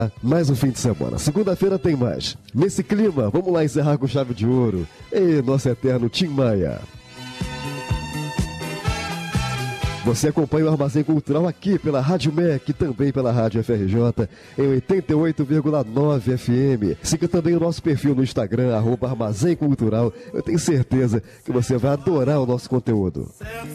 Mais um fim de semana. Segunda-feira tem mais. Nesse clima, vamos lá encerrar com chave de ouro. E nosso eterno Tim Maia. Você acompanha o Armazém Cultural aqui pela Rádio MEC e também pela Rádio FRJ em 88,9 FM. Siga também o nosso perfil no Instagram, @Armazém Cultural. Eu tenho certeza que você vai adorar o nosso conteúdo.